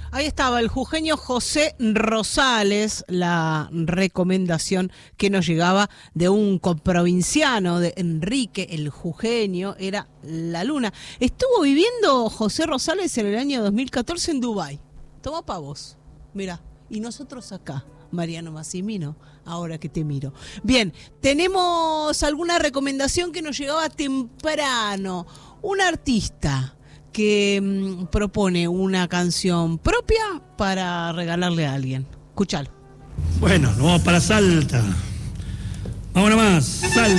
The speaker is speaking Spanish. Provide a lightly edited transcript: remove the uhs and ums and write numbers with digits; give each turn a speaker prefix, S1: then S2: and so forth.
S1: Ahí estaba el jujeño José Rosales, la recomendación que nos llegaba de un comprovinciano, de Enrique, el jujeño, era La Luna. Estuvo viviendo José Rosales en el año 2014 en Dubái. Toma pa' vos, mirá, y nosotros acá, Mariano Massimino, ahora que te miro. Bien, tenemos alguna recomendación que nos llegaba temprano. Un artista que propone una canción propia para regalarle a alguien. Escúchalo.
S2: Bueno, nos vamos para Salta. Vamos nomás, Salta.